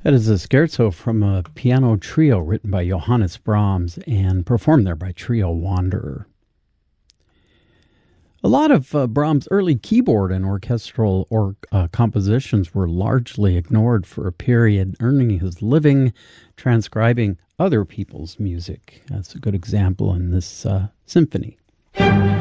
That is a scherzo from a piano trio written by Johannes Brahms and performed there by Trio Wanderer. A lot of Brahms' early keyboard and orchestral compositions were largely ignored for a period, earning his living transcribing other people's music. That's a good example in this symphony.